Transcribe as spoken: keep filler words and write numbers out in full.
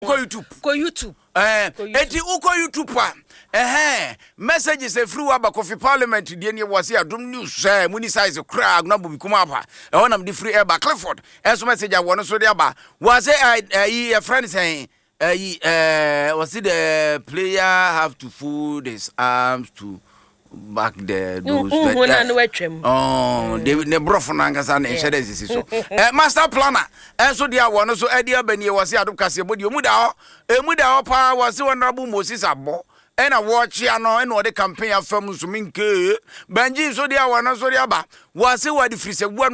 Ko YouTube. Ko YouTube. Eh, eti uko YouTube pa. Eh, messages e free waba Coffee Parliament die ne wase adom news eh muni size cra na bobi kuma apa. E wona me free e ba Clifford. E so message a wono so de aba. Was eh a friend saying eh eh was it the player have to fold his arms to back there those mm, oh they ne brofo na ngasa na ehede sisi so eh master planner eh so dia wono so e dia bani wase adom kase bodi mu da ho e mu da ho pa wase honorable Moses Abo ena watch ya no ena ode campaign afam so minke banji so dia wono so dia ba wase wadi free se